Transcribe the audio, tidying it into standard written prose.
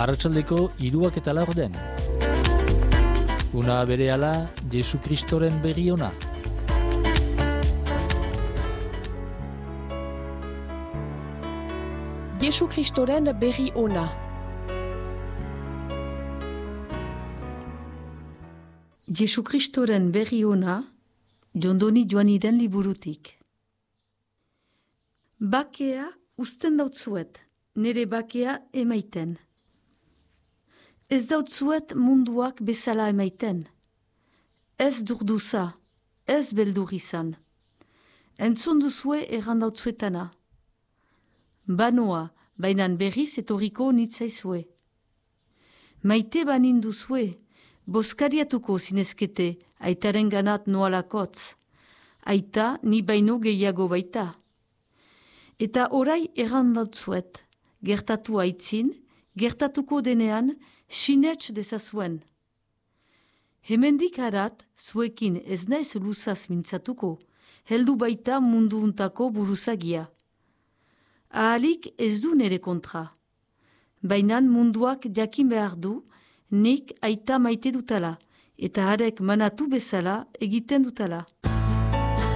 Arratsaldeko 3:04. Una berehala Jesu Kristoren berri ona. Jesu Kristoren berri ona. Jesu Kristoren berri ona, Jondoni Joaniren liburutik. Bakea uzten dautzuet, nire bakea emaiten. Ez dautzuet munduak bezala emaiten. Ez durduza, ez beldur izan. Entzun duzue errandautzuetana. Banoa, bainan berriz etorriko nitzaizue. Maite banin duzue, boskariatuko zinezkete, aitaren ganat noalakotz. Aita ni baino gehiago baita. Eta orai errandautzuet, gertatu aitzin, gertatuko denean, sinets dezazuen. Hemendik harat, zuekin ez naiz luzaz mintzatuko, heldu baita mundu untako buruzagia. Ahalik ez du nere kontra. Bainan munduak jakin behar du, nik aita maite dutala, eta harek manatu bezala egiten dutala.